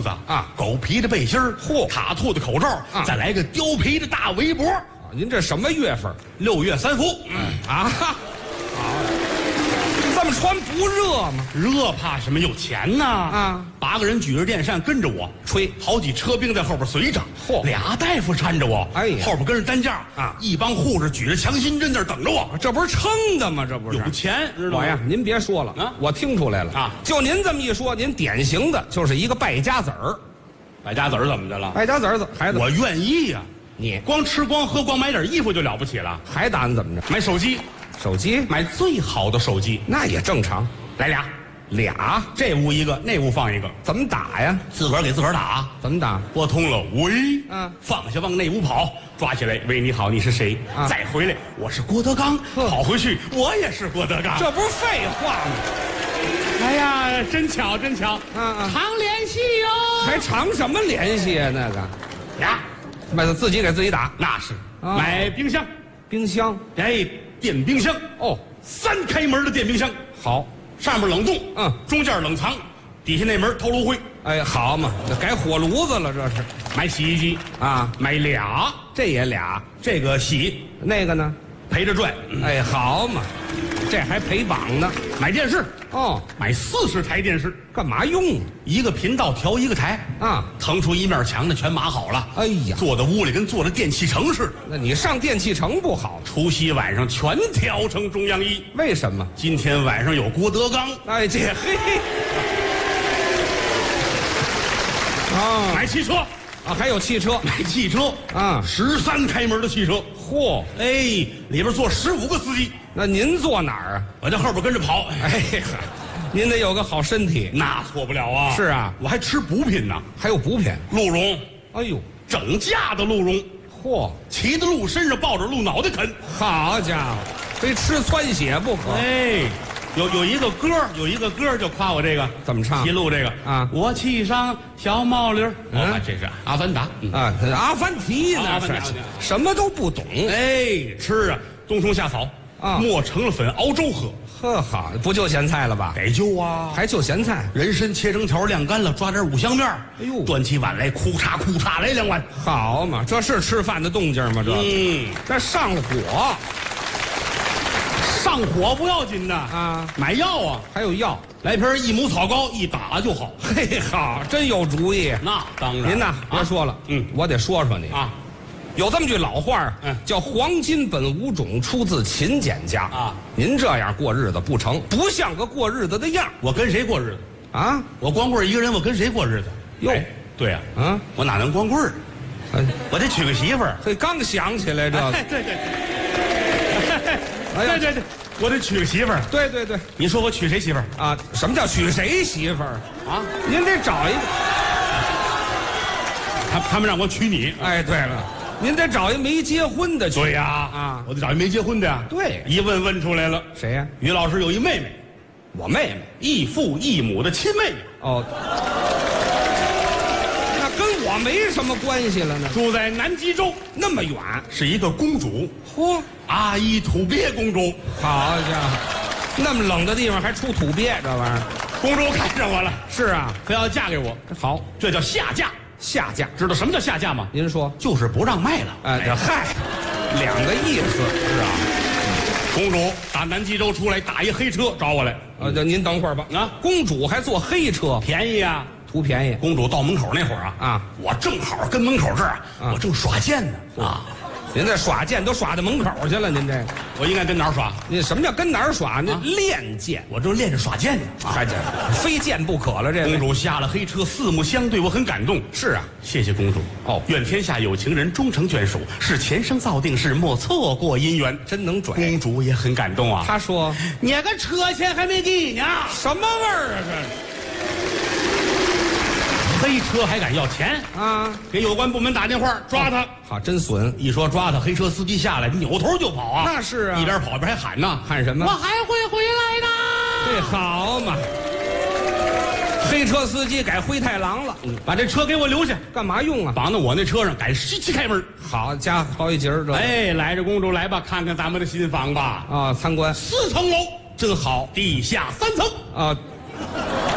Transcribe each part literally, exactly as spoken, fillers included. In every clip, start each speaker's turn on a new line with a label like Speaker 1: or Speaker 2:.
Speaker 1: 裤子啊，狗皮的背心儿，嚯，卡兔的口罩，啊，再来个貂皮的大围脖。啊，
Speaker 2: 您这什么月份？
Speaker 1: 六月三伏。
Speaker 2: 嗯啊，好，这么穿不热吗？
Speaker 1: 热怕什么？有钱呐！啊，八个人举着电扇跟着我吹，好几车兵在后边随着，嚯，俩大夫搀着我，哎呀，后边跟着担架啊，一帮护士举着强心针在那等着我，
Speaker 2: 这不是撑的吗？这不是
Speaker 1: 有钱，知道吗？
Speaker 2: 我呀，您别说了啊，我听出来了啊，就您这么一说，您典型的就是一个败家子儿。
Speaker 1: 败家子儿怎么的了？
Speaker 2: 败家子儿子孩子，
Speaker 1: 我愿意呀。
Speaker 2: 你
Speaker 1: 光吃光喝光买点衣服就了不起了，
Speaker 2: 还打算怎么着？
Speaker 1: 买手机，
Speaker 2: 手机
Speaker 1: 买最好的手机，
Speaker 2: 那也正常。
Speaker 1: 来俩，
Speaker 2: 俩，
Speaker 1: 这屋一个，那屋放一个。
Speaker 2: 怎么打呀？
Speaker 1: 自个儿给自个儿打。
Speaker 2: 怎么打？
Speaker 1: 拨通了，喂，
Speaker 2: 嗯，放
Speaker 1: 下往那屋跑，抓起来，喂，你好，你是谁？啊，再回来，我是郭德纲，跑回去，我也是郭德纲。
Speaker 2: 这不是废话吗？
Speaker 1: 哎呀，真巧，真巧，
Speaker 2: 嗯嗯，
Speaker 1: 常联系哟。
Speaker 2: 还常什么联系啊？那个
Speaker 1: 呀，
Speaker 2: 买自己给自己打，
Speaker 1: 那是买冰箱，
Speaker 2: 冰箱，
Speaker 1: 哎，电冰箱哦，三开门的电冰箱，
Speaker 2: 好。
Speaker 1: 上面冷冻，
Speaker 2: 嗯，
Speaker 1: 中间冷藏，底下那门掏炉灰。
Speaker 2: 哎，好嘛，这改火炉子了，这是。
Speaker 1: 买洗衣机
Speaker 2: 啊，
Speaker 1: 买俩，
Speaker 2: 这也俩，
Speaker 1: 这个洗，
Speaker 2: 那个呢，
Speaker 1: 陪着转。
Speaker 2: 哎，好嘛，这还陪绑呢。
Speaker 1: 买电视
Speaker 2: 哦，
Speaker 1: 买四十台电视，
Speaker 2: 干嘛用？
Speaker 1: 一个频道调一个台
Speaker 2: 啊，
Speaker 1: 腾出一面墙的全码好了。
Speaker 2: 哎呀，
Speaker 1: 坐在屋里跟坐在电器城似的。
Speaker 2: 那你上电器城不好？
Speaker 1: 除夕晚上全调成中央一。
Speaker 2: 为什么？
Speaker 1: 今天晚上有郭德纲。
Speaker 2: 哎，这嘿，啊，
Speaker 1: 买汽车
Speaker 2: 啊，还有汽车，
Speaker 1: 买汽车
Speaker 2: 啊，
Speaker 1: 十三开门的汽车。
Speaker 2: 嚯，
Speaker 1: 哎，里边坐十五个司机。
Speaker 2: 那您坐哪儿啊？
Speaker 1: 我在后边跟着跑。
Speaker 2: 哎呀，您得有个好身体。
Speaker 1: 那错不了啊。
Speaker 2: 是啊，
Speaker 1: 我还吃补品呢，
Speaker 2: 还有补品，
Speaker 1: 鹿茸。
Speaker 2: 哎呦，
Speaker 1: 整架的鹿茸。
Speaker 2: 嚯，
Speaker 1: 骑在鹿身上抱着鹿脑袋啃。
Speaker 2: 好家伙，非吃窜血不可。
Speaker 1: 哎，有有一个歌，有一个歌就夸我这个，
Speaker 2: 怎么唱？
Speaker 1: 骑鹿这个啊，我骑上小毛驴儿。哦，这是阿凡达
Speaker 2: 啊，阿凡提呢？是什么都不懂。
Speaker 1: 哎，吃啊，冬虫夏草啊，磨成了粉熬粥喝。
Speaker 2: 呵，好，不就咸菜了吧？
Speaker 1: 得就啊，
Speaker 2: 还就咸菜。
Speaker 1: 人参切成条晾干了，抓点五香面。哎呦，端起碗来，哭嚓哭嚓来两碗。
Speaker 2: 好嘛，这是吃饭的动静吗？这
Speaker 1: 嗯，
Speaker 2: 这上火，
Speaker 1: 上火不要紧的啊，买药啊，
Speaker 2: 还有药，
Speaker 1: 来瓶益母草膏，一打就好。
Speaker 2: 嘿，好，真有主意。
Speaker 1: 那当然，
Speaker 2: 您呐，别说了，嗯，我得说说你啊。有这么句老话儿，嗯，叫“黄金本无种，出自勤俭家”啊。您这样过日子不成，不像个过日子的样。
Speaker 1: 我跟谁过日子
Speaker 2: 啊？我
Speaker 1: 光棍一个人，我跟谁过日子？
Speaker 2: 哟，
Speaker 1: 对呀，啊，我哪能光棍儿？我得娶个媳妇儿。
Speaker 2: 嘿，刚想起来这个，
Speaker 1: 对对，对对对，我得娶个媳妇儿。
Speaker 2: 对对对，
Speaker 1: 你说我娶谁媳妇儿
Speaker 2: 啊？什么叫娶谁媳妇儿啊？您得找一个。
Speaker 1: 他他们让我娶你。
Speaker 2: 哎，对了。您得找一没结婚的去。
Speaker 1: 对呀，啊，我得找一没结婚的呀。
Speaker 2: 对，
Speaker 1: 一问问出来了，
Speaker 2: 谁呀？
Speaker 1: 于老师有一妹妹，
Speaker 2: 我妹妹，
Speaker 1: 异父异母的亲妹妹。
Speaker 2: 哦，那跟我没什么关系了呢。
Speaker 1: 住在南极洲，
Speaker 2: 那么远，
Speaker 1: 是一个公主。
Speaker 2: 嚯，
Speaker 1: 阿依土鳖公主。
Speaker 2: 好家伙，那么冷的地方还出土鳖，这玩意儿。
Speaker 1: 公主看上我了。是啊，非要嫁给我。
Speaker 2: 好，
Speaker 1: 这叫下嫁。
Speaker 2: 下嫁，
Speaker 1: 知道什么叫下嫁吗？
Speaker 2: 您说，
Speaker 1: 就是不让卖了。
Speaker 2: 哎，这嗨，两个意思是啊。
Speaker 1: 公主打南极洲出来，打一黑车找我来。
Speaker 2: 呃，这您等会儿吧。啊，公主还坐黑车，
Speaker 1: 便宜啊，
Speaker 2: 图便宜。
Speaker 1: 公主到门口那会儿啊，啊，我正好跟门口这儿啊，我正耍剑呢啊。
Speaker 2: 您这耍剑都耍到门口去了，您这个
Speaker 1: 我应该跟哪儿耍？
Speaker 2: 你什么叫跟哪儿耍？那练剑，
Speaker 1: 我正练着耍剑呢。
Speaker 2: 还这非剑不可了。这
Speaker 1: 公主下了黑车，四目相对，我很感动。
Speaker 2: 是啊，
Speaker 1: 谢谢公主。哦，愿天下有情人终成眷属，是前生造定事，莫错过姻缘。
Speaker 2: 真能拽。
Speaker 1: 公主也很感动啊。
Speaker 2: 她说：“
Speaker 1: 你个车钱还没给呢，
Speaker 2: 什么味儿啊这？”
Speaker 1: 黑车还敢要钱啊！给有关部门打电话抓他。
Speaker 2: 好，真损！
Speaker 1: 一说抓他，黑车司机下来扭头就跑啊！
Speaker 2: 那是啊，
Speaker 1: 一边跑一边还喊呢，
Speaker 2: 喊什么？
Speaker 1: 我还会回来的。
Speaker 2: 这好嘛！黑车司机改灰太狼了，
Speaker 1: 把这车给我留下，
Speaker 2: 干嘛用啊？
Speaker 1: 绑到我那车上，改十七开门。
Speaker 2: 好，加好几节儿这。
Speaker 1: 哎，来着公主来吧，看看咱们的新房吧。
Speaker 2: 啊，参观
Speaker 1: 四层楼，
Speaker 2: 真好，
Speaker 1: 地下三层
Speaker 2: 啊。那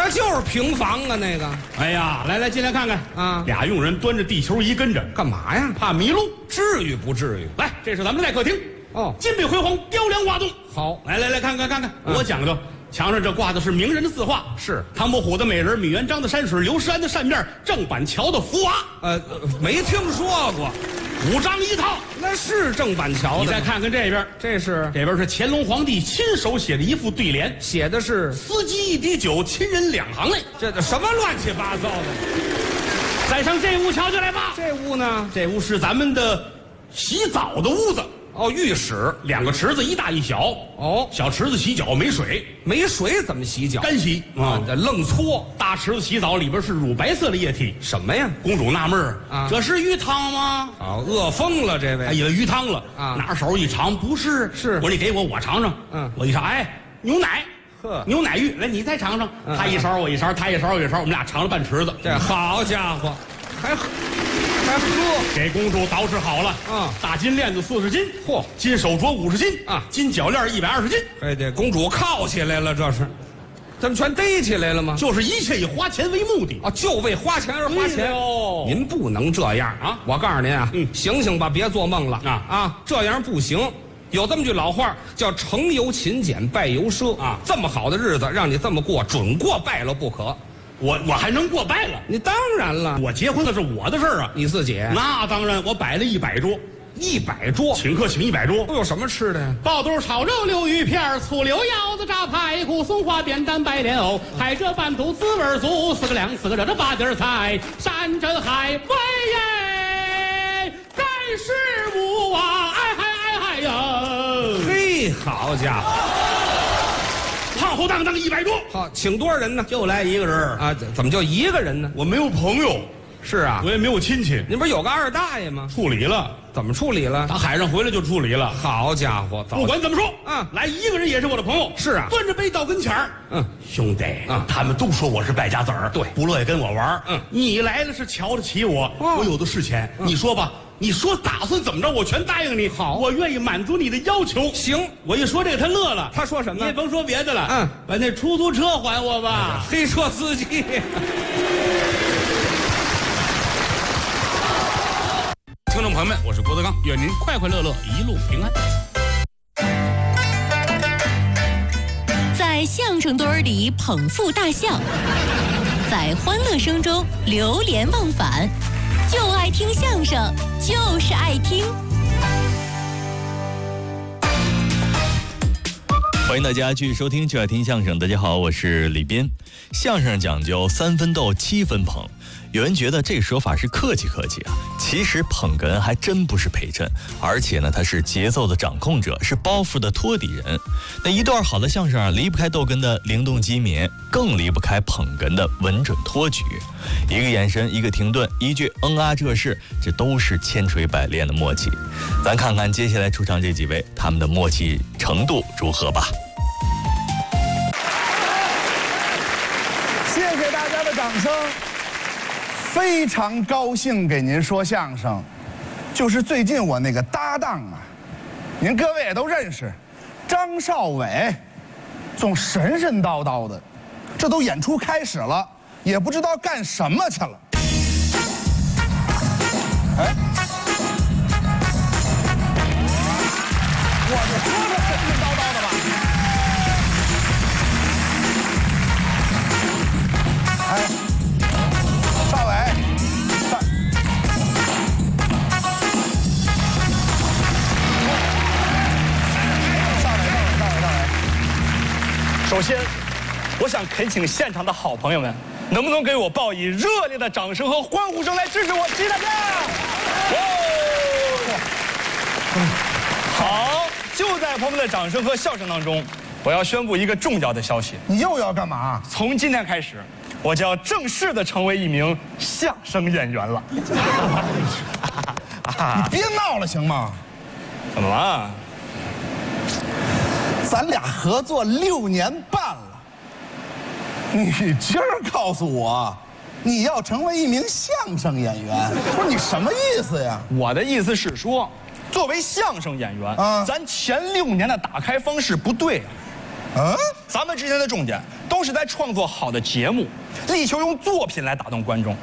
Speaker 2: 那就是平房啊，那个。
Speaker 1: 哎呀，来来，进来看看啊！俩佣人端着地球仪跟着，
Speaker 2: 干嘛呀？
Speaker 1: 怕迷路。
Speaker 2: 至于不至于？
Speaker 1: 来，这是咱们的待客厅。哦，金碧辉煌，雕梁画栋。
Speaker 2: 好，
Speaker 1: 来来来看看看看，我讲究。墙上这挂的是名人的字画，
Speaker 2: 是
Speaker 1: 唐伯虎的美人，米元璋的山水，刘诗安的扇面，郑板桥的福娃。
Speaker 2: 呃，没听说过。
Speaker 1: 五张一套，
Speaker 2: 那是郑板桥的。
Speaker 1: 你再看看这边，
Speaker 2: 这是
Speaker 1: 这边是乾隆皇帝亲手写的一副对联，
Speaker 2: 写的是
Speaker 1: 司机一滴酒，亲人两行泪。
Speaker 2: 这什么乱七八糟的？
Speaker 1: 再上这屋瞧瞧来吧。
Speaker 2: 这屋呢？
Speaker 1: 这屋是咱们的洗澡的屋子。
Speaker 2: 哦，浴室，
Speaker 1: 两个池子，一大一小。
Speaker 2: 哦，
Speaker 1: 小池子洗脚没水，
Speaker 2: 没水怎么洗脚？
Speaker 1: 干洗
Speaker 2: 啊，这愣搓。
Speaker 1: 大池子洗澡里边是乳白色的液体，
Speaker 2: 什么呀？
Speaker 1: 公主纳闷儿啊，这是鱼汤吗？
Speaker 2: 啊，饿疯了这位，
Speaker 1: 还以为鱼汤了
Speaker 2: 啊！
Speaker 1: 拿手一尝，不是，
Speaker 2: 是。
Speaker 1: 我说你给我，我尝尝。嗯，我一尝，哎，牛奶，呵，牛奶浴，来你再尝尝。他一勺我一勺，他一勺我一勺，我们俩尝了半池子。
Speaker 2: 这好家伙，还喝。还喝，
Speaker 1: 给公主捯饬好了啊！大金链子四十斤，嚯！金手镯五十斤啊！金脚链一百二十斤。
Speaker 2: 哎，这公主铐起来了，这是，这不全逮起来了吗？
Speaker 1: 就是一切以花钱为目的
Speaker 2: 啊，就为花钱而花钱。哦，您不能这样啊！我告诉您啊，嗯，醒醒吧，别做梦了啊啊！这样不行。有这么句老话叫“成由勤俭，败由奢”啊！这么好的日子让你这么过，准过败了不可。
Speaker 1: 我我还能过败了？
Speaker 2: 你当然了，
Speaker 1: 我结婚的是我的事儿啊，
Speaker 2: 你自己
Speaker 1: 那当然，我摆了一百桌，
Speaker 2: 一百桌，
Speaker 1: 请客请一百桌，
Speaker 2: 都有什么吃的呀？
Speaker 1: 爆肚、炒肉、溜鱼片、醋溜腰子、炸排骨、松花扁担、白莲藕，海蜇拌肚、滋味足，四个凉四个热的八碟菜，山珍海味耶，干事无啊，哎嗨哎嗨呀！
Speaker 2: 嘿，好家伙！
Speaker 1: 浩浩荡荡一百桌，
Speaker 2: 好，请多少人呢？
Speaker 1: 就来一个人
Speaker 2: 啊？怎么就一个人呢？
Speaker 1: 我没有朋友。
Speaker 2: 是啊，
Speaker 1: 我也没有亲戚。
Speaker 2: 您不是有个二大爷吗？
Speaker 1: 处理了。
Speaker 2: 怎么处理了？
Speaker 1: 打海上回来就处理了。
Speaker 2: 好家伙，
Speaker 1: 不管怎么说，
Speaker 2: 嗯，
Speaker 1: 来一个人也是我的朋友。
Speaker 2: 是啊，
Speaker 1: 端着杯到跟前儿，
Speaker 2: 嗯，
Speaker 1: 兄弟，嗯，他们都说我是败家子儿，
Speaker 2: 对，
Speaker 1: 不乐意跟我玩。
Speaker 2: 嗯，
Speaker 1: 你来了是瞧得起我，我有的是钱，你说吧。你说打算怎么着，我全答应你。
Speaker 2: 好，
Speaker 1: 我愿意满足你的要求。
Speaker 2: 行，
Speaker 1: 我一说这个，他乐了。
Speaker 2: 他说什么？
Speaker 1: 你也甭说别的了。
Speaker 2: 嗯，
Speaker 1: 把那出租车还我吧。
Speaker 2: 黑车司机。
Speaker 1: 听众朋友们，我是郭德纲，愿您快快乐乐，一路平安。
Speaker 3: 在相声堆儿里捧腹大笑，在欢乐声中流连忘返。就爱听相声，就是爱听。
Speaker 4: 欢迎大家继续收听就爱听相声。大家好，我是李斌。相声讲究三分逗，七分捧。有人觉得这个说法是客气客气啊，其实捧哏还真不是陪衬，而且呢，他是节奏的掌控者，是包袱的托底人。那一段好的相声啊，离不开逗哏的灵动机敏，更离不开捧哏的稳准托举。一个眼神，一个停顿，一句嗯啊这事，这都是千锤百炼的默契。咱看看接下来出场这几位，他们的默契程度如何吧。
Speaker 5: 谢谢大家的掌声。非常高兴给您说相声，就是最近我那个搭档啊，您各位也都认识，张少伟，总神神叨叨的，这都演出开始了，也不知道干什么去了。哎，我就说他神神叨叨的吧。哎。少伟，上，少伟，少伟，少伟，少伟。
Speaker 6: 首先，我想恳请现场的好朋友们，能不能给我报以热烈的掌声和欢呼声来支持我？谢谢大家。好，就在朋友们的掌声和笑声当中，我要宣布一个重要的消息。
Speaker 5: 你又要干嘛？
Speaker 6: 从今天开始。我就要正式的成为一名相声演员了。
Speaker 5: 你别闹了行吗？
Speaker 6: 怎么了？
Speaker 5: 咱俩合作六年半了，你今儿告诉我你要成为一名相声演员，不是你什么意思呀？
Speaker 6: 我的意思是说，作为相声演员，啊，咱前六年的打开方式不对。
Speaker 5: 嗯，
Speaker 6: 咱们之前的重点都是是在创作好的节目，力求用作品来打动观众。